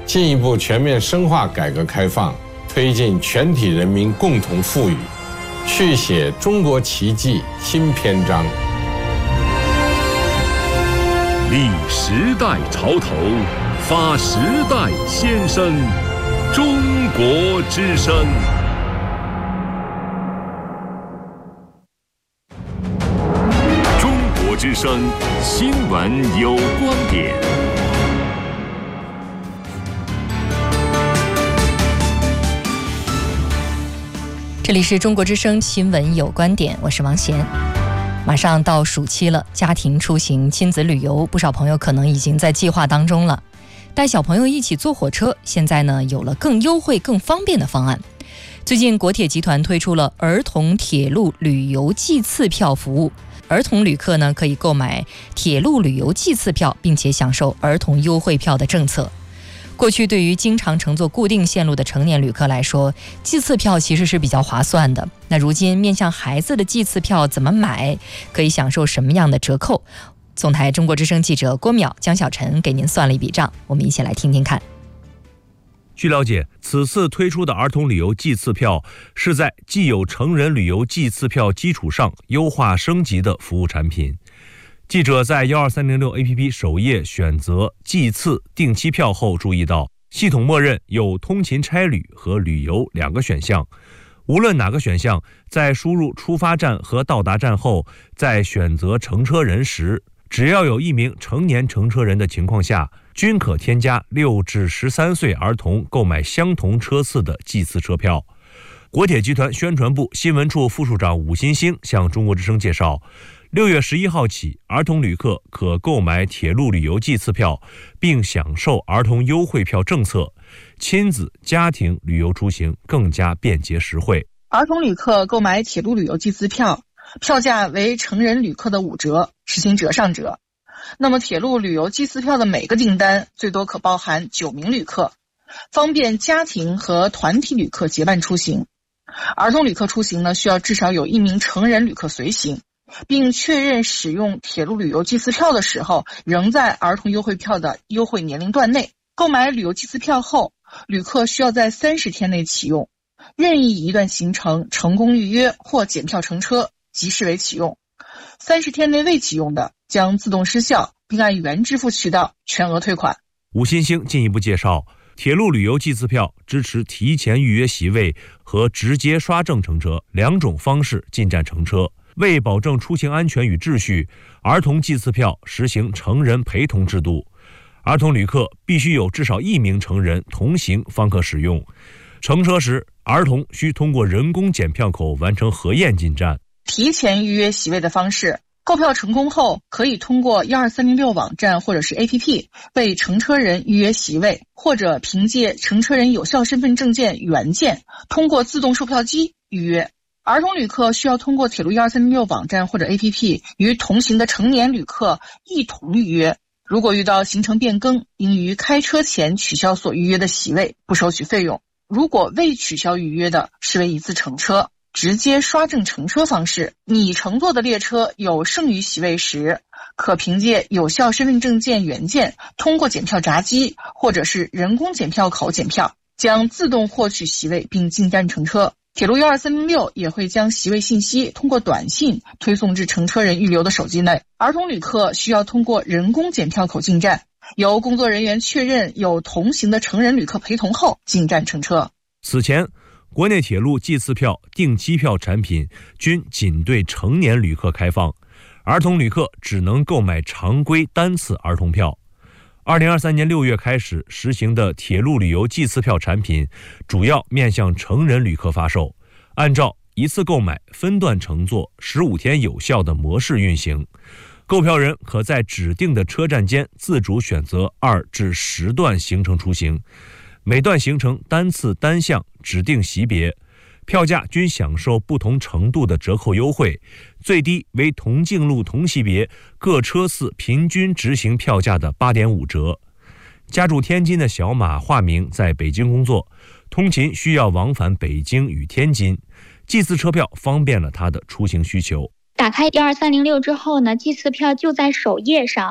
进一步全面深化改革开放，推进全体人民共同富裕，续写中国奇迹新篇章。 立时代潮头，发时代先声，中国之声。中国之声新闻有观点。 这里是中国之声新闻有观点，我是王贤。马上到暑期了，家庭出行、亲子旅游，不少朋友可能已经在计划当中了。带小朋友一起坐火车，现在呢有了更优惠、更方便的方案。最近国铁集团推出了儿童铁路旅游季次票服务，儿童旅客呢可以购买铁路旅游季次票，并且享受儿童优惠票的政策。过去对于经常乘坐固定线路的成年旅客来说，季次票其实是比较划算的。那如今面向孩子的季次票怎么买，可以享受什么样的折扣？总台中国之声记者郭淼、江小晨给您算了一笔账，我们一起来听听看。 据了解，此次推出的儿童旅游季次票是在既有成人旅游季次票基础上优化升级的服务产品。记者在12306 APP 首页选择季次定期票后注意到，系统默认有通勤差旅和旅游两个选项，无论哪个选项，在输入出发站和到达站后，在选择乘车人时，只要有一名成年乘车人的情况下，均可添加6至13岁儿童购买相同车次的季次车票。国铁集团宣传部新闻处副处长武新星向中国之声介绍，6月11号起，儿童旅客可购买铁路旅游季次票，并享受儿童优惠票政策，亲子家庭旅游出行更加便捷实惠。 儿童旅客购买铁路旅游季次票，票价为成人旅客的5折，实行折上折。那么铁路旅游季次票的每个订单最多可包含9名旅客，方便家庭和团体旅客结伴出行。儿童旅客出行呢，需要至少有1名成人旅客随行，并确认使用铁路旅游季次票的时候仍在儿童优惠票的优惠年龄段内。购买旅游季次票后，旅客需要在30天内启用，任意一段行程成功预约或检票乘车即视为启用，30天内未启用的将自动失效，并按原支付渠道全额退款。 吴新星进一步介绍，铁路旅游季次票支持提前预约席位和直接刷证乘车2种方式进站乘车。为保证出行安全与秩序，儿童季次票实行成人陪同制度，儿童旅客必须有至少1名成人同行方可使用。乘车时，儿童需通过人工检票口完成核验进站。 提前预约席位的方式，购票成功后，可以通过12306网站或者是 APP 为乘车人预约席位，或者凭借乘车人有效身份证件原件通过自动售票机预约。儿童旅客需要通过铁路12306网站或者 APP 与同行的成年旅客一同预约。如果遇到行程变更，应于开车前取消所预约的席位，不收取费用。如果未取消预约的，视为一次乘车。直接刷证乘车方式，拟乘坐的列车有剩余席位时，可凭借有效身份证件原件通过检票闸机或者是人工检票口检票，将自动获取席位并进站乘车。铁路12306也会将席位信息通过短信推送至乘车人预留的手机内。儿童旅客需要通过人工检票口进站，由工作人员确认有同行的成人旅客陪同后进站乘车。 此前，国内铁路季次票、定期票产品均仅对成年旅客开放，儿童旅客只能购买常规单次儿童票。2023年6月开始实行的铁路旅游季次票产品，主要面向成人旅客发售，按照一次购买、分段乘坐、15天有效的模式运行。购票人可在指定的车站间自主选择2至10段行程出行，每段行程单次单项指定级别，票价均享受不同程度的折扣优惠，最低为同径路同级别各车次平均执行票价的 8.5 折。家住天津的小马化名在北京工作，通勤需要往返北京与天津，季次车票方便了他的出行需求。 打开12306之后呢，季次票就在首页上，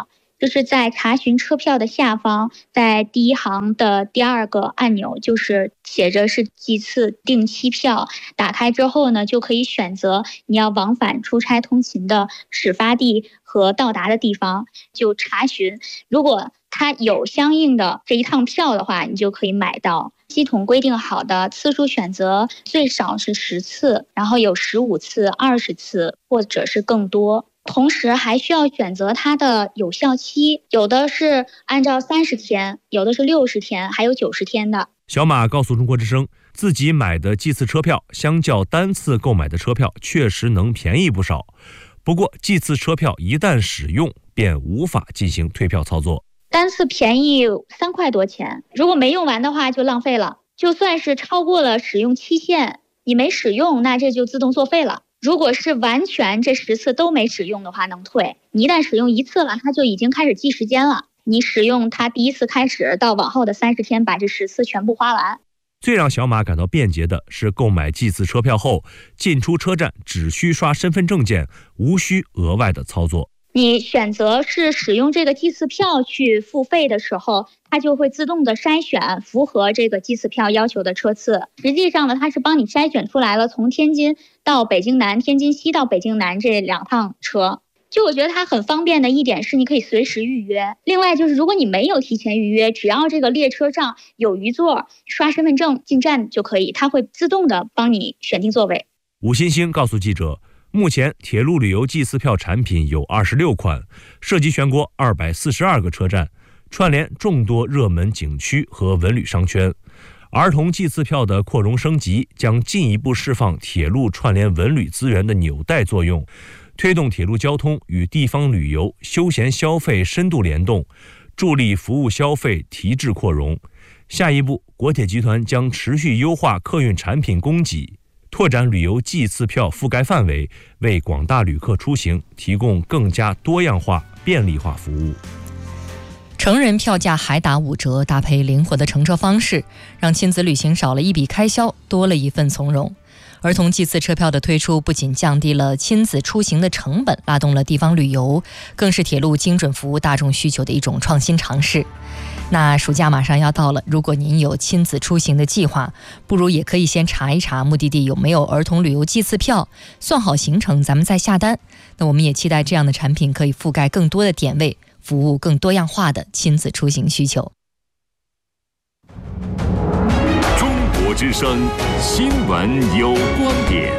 就是在查询车票的下方，在第一行的第2个按钮，就是写着是即次订期票。打开之后呢，就可以选择你要往返出差通勤的始发地和到达的地方，就查询。如果它有相应的这一趟票的话，你就可以买到。系统规定好的次数选择最少是10次，然后有15次、20次或者是更多。同时还需要选择它的有效期，有的是按照30天，有的是60天，还有90天的。 小马告诉中国之声，自己买的季次车票相较单次购买的车票确实能便宜不少。不过季次车票一旦使用，便无法进行退票操作。 单次便宜3块多钱，如果没用完的话就浪费了。就算是超过了使用期限，你没使用，那这就自动作废了。如果是完全这10次都没使用的话，能退。你一旦使用1次了，它就已经开始计时间了。你使用它第1次开始到往后的30天，把这10次全部花完。 最让小马感到便捷的是，购买季次车票后，进出车站只需刷身份证件，无需额外的操作。 你选择是使用这个季次票去付费的时候，它就会自动的筛选符合这个季次票要求的车次。实际上呢，它是帮你筛选出来了从天津到北京南、天津西到北京南这2趟车。就我觉得它很方便的一点是你可以随时预约。另外就是如果你没有提前预约，只要这个列车上有余座，刷身份证进站就可以，它会自动的帮你选定座位。 吴欣欣告诉记者，目前铁路旅游季次票产品有26款，涉及全国242个车站，串联众多热门景区和文旅商圈。儿童季次票的扩容升级将进一步释放铁路串联文旅资源的纽带作用，推动铁路交通与地方旅游、休闲消费深度联动，助力服务消费提质扩容。下一步，国铁集团将持续优化客运产品供给，拓展旅游季次票覆盖范围，为广大旅客出行提供更加多样化、便利化服务。 成人票价还打5折，搭配灵活的乘车方式，让亲子旅行少了一笔开销，多了一份从容。儿童季次车票的推出，不仅降低了亲子出行的成本，拉动了地方旅游，更是铁路精准服务大众需求的一种创新尝试。那暑假马上要到了，如果您有亲子出行的计划，不如也可以先查一查目的地有没有儿童旅游季次票，算好行程，咱们再下单。那我们也期待这样的产品可以覆盖更多的点位，服务更多样化的亲子出行需求。 中国之声新闻有观点，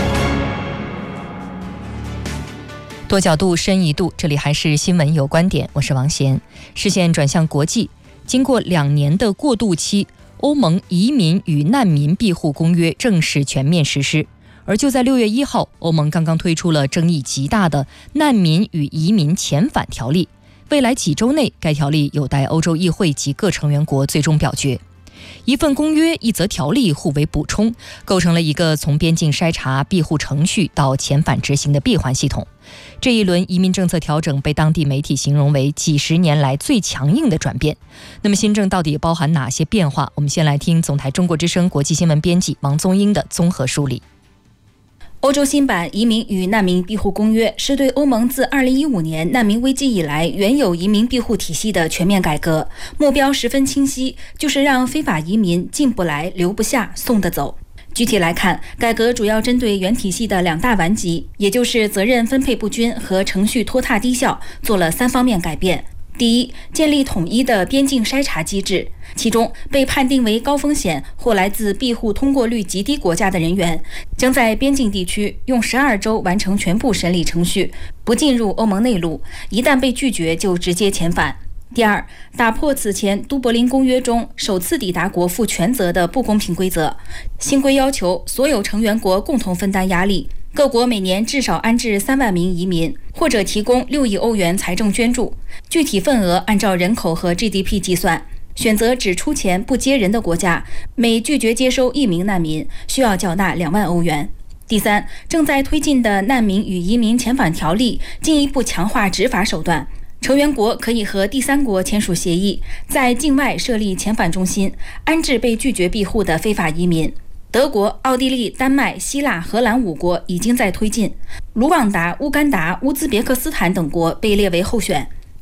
多角度深一度，这里还是新闻有观点，我是王贤。视线转向国际，经过2年的过渡期，欧盟移民与难民庇护公约正式全面实施。而就在6月1号，欧盟刚刚推出了争议极大的难民与移民遣返条例。未来几周内，该条例有待欧洲议会及各成员国最终表决。一份公约，一则条例互为补充，构成了一个从边境筛查、庇护程序到遣返执行的闭环系统。这一轮移民政策调整被当地媒体形容为几10年来最强硬的转变。那么新政到底包含哪些变化？我们先来听总台中国之声国际新闻编辑王宗英的综合梳理。 欧洲新版移民与难民庇护公约是对欧盟自2015年难民危机以来原有移民庇护体系的全面改革，目标十分清晰，就是让非法移民进不来、留不下、送得走。具体来看，改革主要针对原体系的2大顽疾，也就是责任分配不均和程序拖沓低效，做了3方面改变。第一，建立统一的边境筛查机制，其中被判定为高风险或来自庇护通过率极低国家的人员，将在边境地区用12周完成全部审理程序，不进入欧盟内陆，一旦被拒绝就直接遣返。第二，打破此前都柏林公约中首次抵达国负全责的不公平规则。新规要求所有成员国共同分担压力，各国每年至少安置3万名移民，或者提供6亿欧元财政捐助，具体份额按照人口和 GDP 计算。选择只出钱不接人的国家，每拒绝接收1名难民，需要缴纳2万欧元。第三，正在推进的难民与移民遣返条例进一步强化执法手段。成员国可以和第三国签署协议，在境外设立遣返中心，安置被拒绝庇护的非法移民。德国、奥地利、丹麦、希腊、荷兰5国已经在推进，卢旺达、乌干达、乌兹别克斯坦等国被列为候选。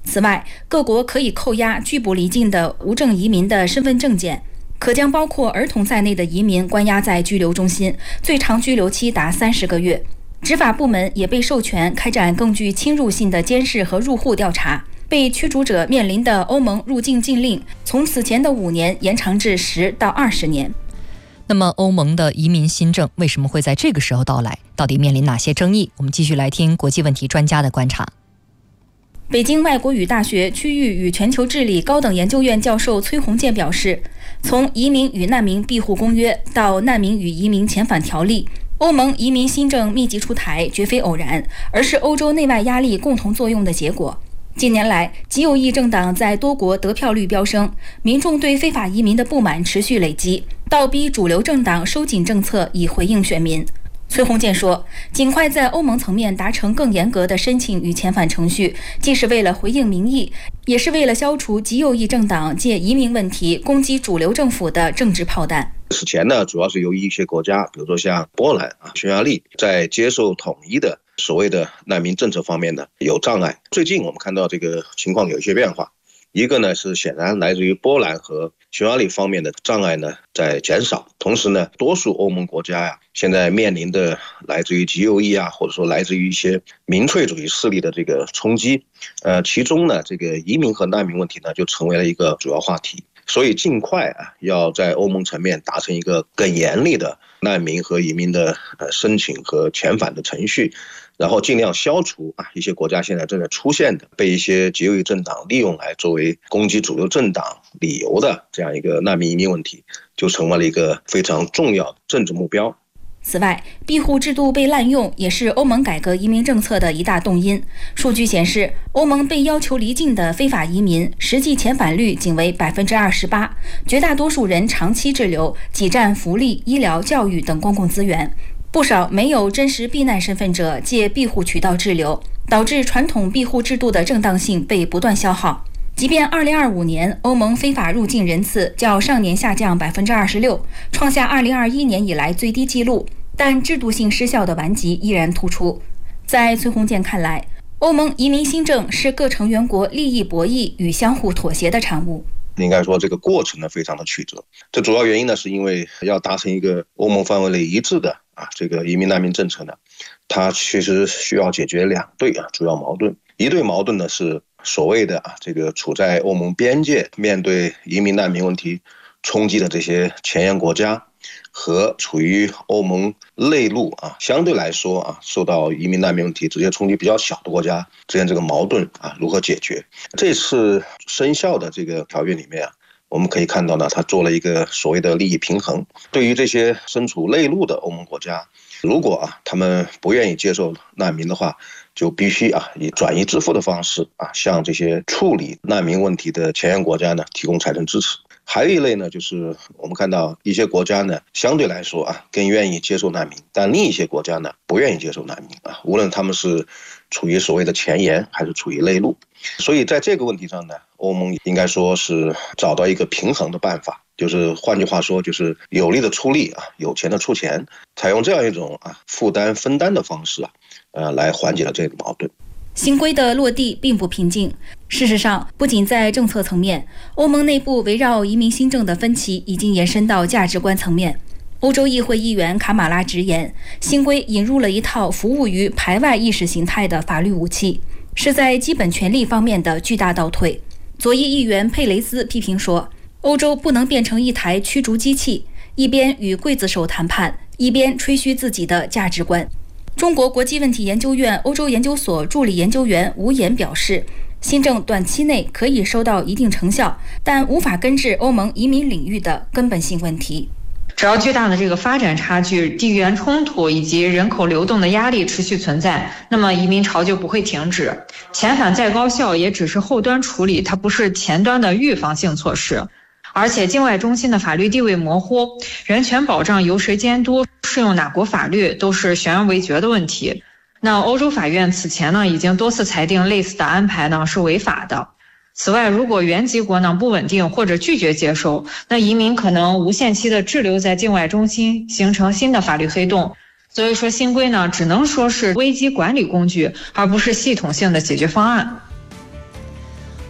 此外，各国可以扣押拒捕离境的无证移民的身份证件，可将包括儿童在内的移民关押在拘留中心，最长拘留期达30个月。执法部门也被授权开展更具侵入性的监视和入户调查。被驱逐者面临的欧盟入境禁令，从此前的5年延长至10到20年。 那么，欧盟的移民新政为什么会在这个时候到来？到底面临哪些争议？我们继续来听国际问题专家的观察。 北京外国语大学区域与全球治理高等研究院教授崔洪建表示，从移民与难民庇护公约到难民与移民遣返条例，欧盟移民新政密集出台绝非偶然，而是欧洲内外压力共同作用的结果。近年来，极右翼政党在多国得票率飙升，民众对非法移民的不满持续累积，倒逼主流政党收紧政策以回应选民。崔洪建说，尽快在欧盟层面达成更严格的申请与遣返程序，既是为了回应民意，也是为了消除极右翼政党借移民问题攻击主流政府的政治炮弹。 此前呢，主要是由于一些国家，比如说像波兰、匈牙利，在接受统一的所谓的难民政策方面呢有障碍。最近我们看到这个情况有一些变化，一个呢是显然来自于波兰和匈牙利方面的障碍呢在减少，同时呢，多数欧盟国家现在面临的来自于极右翼或者说来自于一些民粹主义势力的这个冲击，其中呢，这个移民和难民问题呢就成为了一个主要话题。所以尽快要在欧盟层面达成一个更严厉的难民和移民的申请和遣返的程序，然后尽量消除一些国家现在正在出现的被一些极右翼政党利用来作为攻击主流政党理由的这样一个难民移民问题，就成为了一个非常重要的政治目标。 此外，庇护制度被滥用也是欧盟改革移民政策的一大动因。数据显示，欧盟被要求离境的非法移民实际遣返率仅为 28%， 绝大多数人长期滞留，挤占福利、医疗、教育等公共资源。不少没有真实避难身份者借庇护渠道滞留，导致传统庇护制度的正当性被不断消耗。即便2025年欧盟非法入境人次较上年下降 26%， 创下2021年以来最低纪录，但制度性失效的顽疾依然突出。在崔洪建看来，欧盟移民新政是各成员国利益博弈与相互妥协的产物。 应该说这个过程呢非常的曲折，这主要原因呢是因为要达成一个欧盟范围内一致的这个移民难民政策呢，它其实需要解决2对主要矛盾。一对矛盾呢是所谓的这个处在欧盟边界面对移民难民问题冲击的这些前沿国家，和处于欧盟内陆相对来说受到移民难民问题直接冲击比较小的国家之间这个矛盾如何解决。这次生效的这个条约里面我们可以看到呢，它做了一个所谓的利益平衡。对于这些身处内陆的欧盟国家，如果他们不愿意接受难民的话，就必须以转移支付的方式向这些处理难民问题的前沿国家呢提供财政支持。还有一类呢，就是我们看到一些国家呢相对来说更愿意接受难民，但另一些国家呢不愿意接受难民无论他们是处于所谓的前沿还是处于内陆。所以在这个问题上呢，欧盟应该说是找到一个平衡的办法，就是换句话说，就是有力的出力有钱的出钱，采用这样一种负担分担的方式来缓解了这个矛盾。 新规的落地并不平静。事实上，不仅在政策层面，欧盟内部围绕移民新政的分歧已经延伸到价值观层面。欧洲议会议员卡马拉直言，新规引入了一套服务于排外意识形态的法律武器，是在基本权利方面的巨大倒退。左翼议员佩雷斯批评说，欧洲不能变成一台驱逐机器，一边与刽子手谈判，一边吹嘘自己的价值观。中国国际问题研究院欧洲研究所助理研究员吴岩表示，新政短期内可以收到一定成效，但无法根治欧盟移民领域的根本性问题。 只要巨大的这个发展差距、地缘冲突以及人口流动的压力持续存在，那么移民潮就不会停止。遣返再高效，也只是后端处理，它不是前端的预防性措施。而且境外中心的法律地位模糊，人权保障由谁监督，适用哪国法律，都是悬而未决的问题。那欧洲法院此前呢，已经多次裁定类似的安排呢是违法的。此外，如果原籍国呢不稳定或者拒绝接收，那移民可能无限期的滞留在境外中心，形成新的法律黑洞。所以说新规呢，只能说是危机管理工具，而不是系统性的解决方案。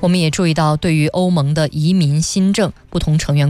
我们也注意到，对于欧盟的移民新政，不同成员